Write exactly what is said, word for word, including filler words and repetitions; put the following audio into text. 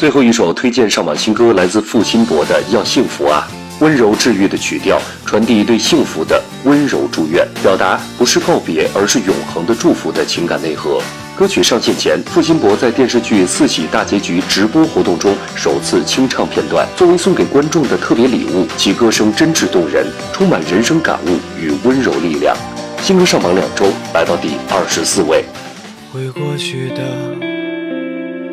最后一首推荐上榜新歌来自付辛博的《要幸福啊》，温柔治愈的曲调，传递对幸福的温柔祝愿，表达不是告别，而是永恒的祝福的情感内核。歌曲上线前，付辛博在电视剧《四喜大结局》直播活动中首次清唱片段，作为送给观众的特别礼物，其歌声真挚动人，充满人生感悟与温柔力量。新歌上榜两周，来到第二十四位。 会过去的